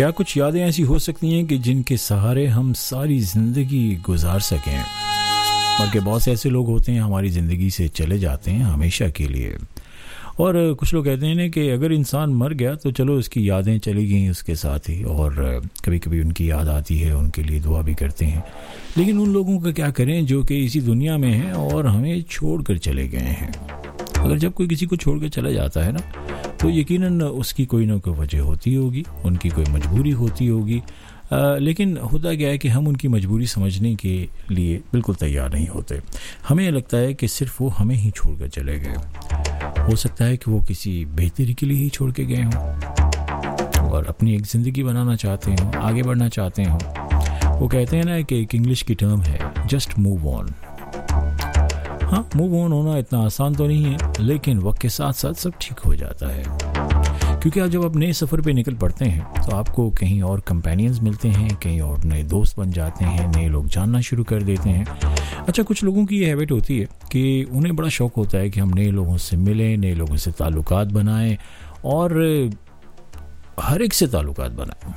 क्या कुछ यादें ऐसी हो सकती हैं कि जिनके सहारे हम सारी ज़िंदगी गुजार सकें, बल्कि बहुत से ऐसे लोग होते हैं हमारी ज़िंदगी से चले जाते हैं हमेशा के लिए। और कुछ लोग कहते हैं ना कि अगर इंसान मर गया तो चलो उसकी यादें चली गई उसके साथ ही, और कभी कभी उनकी याद आती है, उनके लिए दुआ भी करते हैं। लेकिन उन लोगों का क्या करें जो कि इसी दुनिया में हैं और हमें छोड़ कर चले गए हैं। अगर जब कोई किसी को छोड़ कर चला जाता है ना, तो यकीनन उसकी कोई ना कोई वजह होती होगी, उनकी कोई मजबूरी होती होगी। लेकिन होता क्या है कि हम उनकी मजबूरी समझने के लिए बिल्कुल तैयार नहीं होते। हमें लगता है कि सिर्फ वो हमें ही छोड़ कर चले गए। हो सकता है कि वो किसी बेहतरी के लिए ही छोड़ के गए हों और अपनी एक ज़िंदगी बनाना चाहते हों, आगे बढ़ना चाहते हों। वो कहते हैं ना कि एक इंग्लिश की टर्म है जस्ट मूव ऑन। हाँ, मूव ऑन होना इतना आसान तो नहीं है, लेकिन वक्त के साथ साथ सब ठीक हो जाता है। क्योंकि आप जब आप नए सफ़र पे निकल पड़ते हैं तो आपको कहीं और कंपेनियंस मिलते हैं, कहीं और नए दोस्त बन जाते हैं, नए लोग जानना शुरू कर देते हैं। अच्छा, कुछ लोगों की ये हैबिट होती है कि उन्हें बड़ा शौक़ होता है कि हम नए लोगों से मिलें, नए लोगों से ताल्लुकात बनाएं और हर एक से ताल्लुकात बनाएं।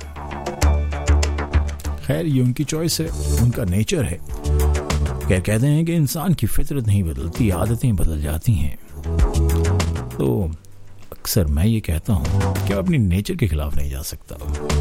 खैर, ये उनकी चॉइस है, उनका नेचर है। क्या कहते हैं कि इंसान की फितरत नहीं बदलती, आदतें बदल जाती हैं। तो अक्सर मैं ये कहता हूँ कि अपनी नेचर के खिलाफ नहीं जा सकता।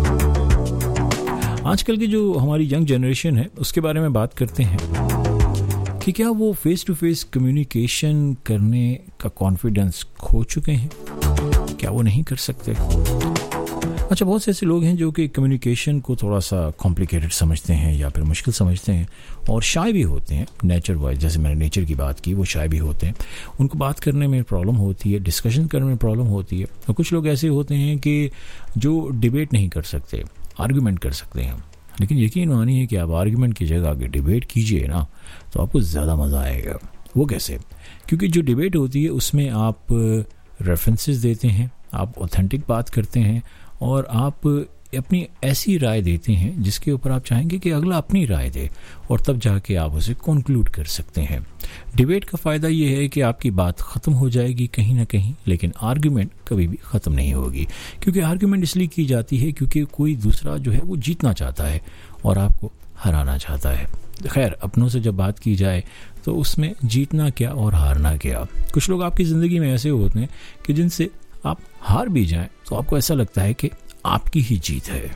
आजकल की जो हमारी यंग जनरेशन है उसके बारे में बात करते हैं कि क्या वो फेस टू फेस कम्युनिकेशन करने का कॉन्फिडेंस खो चुके हैं, क्या वो नहीं कर सकते। अच्छा, बहुत से ऐसे लोग हैं जो कि कम्युनिकेशन को थोड़ा सा कॉम्प्लिकेटेड समझते हैं या फिर मुश्किल समझते हैं और शाय भी होते हैं नेचर वाइज। जैसे मैंने नेचर की बात की, वो शाय भी होते हैं, उनको बात करने में प्रॉब्लम होती है, डिस्कशन करने में प्रॉब्लम होती है। और कुछ लोग ऐसे होते हैं कि जो डिबेट नहीं कर सकते, आर्गूमेंट कर सकते हैं। लेकिन यकीन मानिए कि आप आर्गूमेंट की जगह आगे डिबेट कीजिए ना, तो आपको ज़्यादा मज़ा आएगा। वो कैसे? क्योंकि जो डिबेट होती है उसमें आप रेफरेंसेस देते हैं, आप ऑथेंटिक बात करते हैं और आप अपनी ऐसी राय देते हैं जिसके ऊपर आप चाहेंगे कि अगला अपनी राय दे, और तब जाके आप उसे कंक्लूड कर सकते हैं। डिबेट का फ़ायदा ये है कि आपकी बात ख़त्म हो जाएगी कहीं ना कहीं, लेकिन आर्गुमेंट कभी भी ख़त्म नहीं होगी। क्योंकि आर्गुमेंट इसलिए की जाती है क्योंकि कोई दूसरा जो है वो जीतना चाहता है और आपको हराना चाहता है। खैर, अपनों से जब बात की जाए तो उसमें जीतना क्या और हारना क्या। कुछ लोग आपकी ज़िंदगी में ऐसे होते हैं कि जिनसे आप हार भी जाएं तो आपको ऐसा लगता है कि आपकी ही जीत है।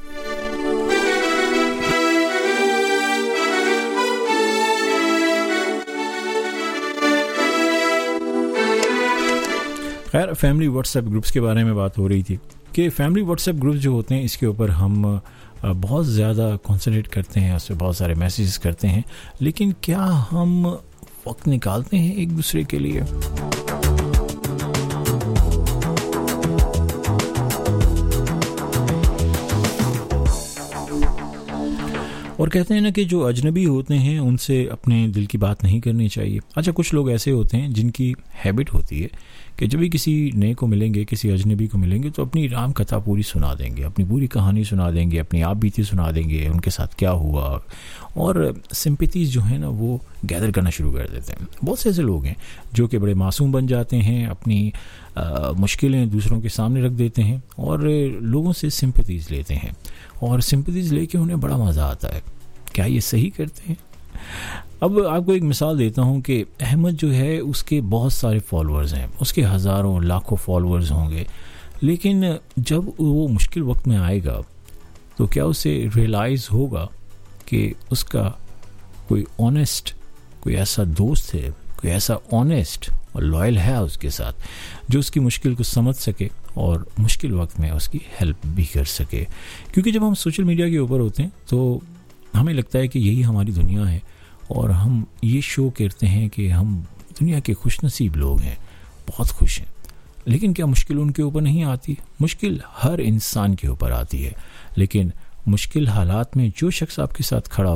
खैर, फैमिली व्हाट्सएप ग्रुप्स के बारे में बात हो रही थी कि फैमिली व्हाट्सएप ग्रुप्स जो होते हैं इसके ऊपर हम बहुत ज़्यादा कॉन्सेंट्रेट करते हैं, उसमें बहुत सारे मैसेजेस करते हैं, लेकिन क्या हम वक्त निकालते हैं एक दूसरे के लिए? और कहते हैं ना कि जो अजनबी होते हैं उनसे अपने दिल की बात नहीं करनी चाहिए। अच्छा, कुछ लोग ऐसे होते हैं जिनकी हैबिट होती है कि जब भी किसी नए को मिलेंगे, किसी अजनबी को मिलेंगे, तो अपनी राम कथा पूरी सुना देंगे, अपनी पूरी कहानी सुना देंगे, अपनी आप बीती सुना देंगे, उनके साथ क्या हुआ, और सिंपैथीज जो है ना वो गैदर करना शुरू कर देते हैं। बहुत से ऐसे लोग हैं जो कि बड़े मासूम बन जाते हैं, अपनी मुश्किलें दूसरों के सामने रख देते हैं और लोगों से सिंपैथीज लेते हैं, और सिंपैथीज लेके उन्हें बड़ा मज़ा आता है। क्या ये सही करते हैं? अब आपको एक मिसाल देता हूँ कि अहमद जो है उसके बहुत सारे फॉलोअर्स हैं, उसके हज़ारों लाखों फॉलोअर्स होंगे, लेकिन जब वो मुश्किल वक्त में आएगा तो क्या उसे रियलाइज़ होगा कि उसका कोई ऑनेस्ट, कोई ऐसा दोस्त है, कोई ऐसा ऑनेस्ट और लॉयल है उसके साथ जो उसकी मुश्किल को समझ सके और मुश्किल वक्त में उसकी हेल्प भी कर सके। क्योंकि जब हम सोशल मीडिया के ऊपर होते हैं तो हमें लगता है कि यही हमारी दुनिया है और हम ये शो करते हैं कि हम दुनिया के खुशनसीब लोग हैं, बहुत खुश हैं। लेकिन क्या मुश्किल उनके ऊपर नहीं आती? मुश्किल हर इंसान के ऊपर आती है, लेकिन मुश्किल हालात में जो शख्स आपके साथ खड़ा